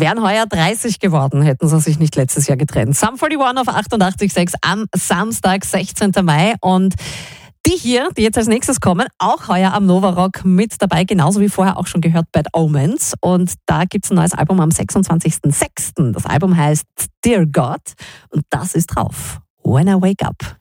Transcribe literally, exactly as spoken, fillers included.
Wären heuer dreißig geworden, hätten sie sich nicht letztes Jahr getrennt. Sum einundvierzig auf achtundachtzig Komma sechs am Samstag, sechzehnten Mai. Und die hier, die jetzt als nächstes kommen, auch heuer am Nova Rock mit dabei, genauso wie vorher auch schon gehört, Bad Omens. Und da gibt es ein neues Album am sechsundzwanzigsten sechsten Das Album heißt Dear God und das ist drauf. When I Wake Up.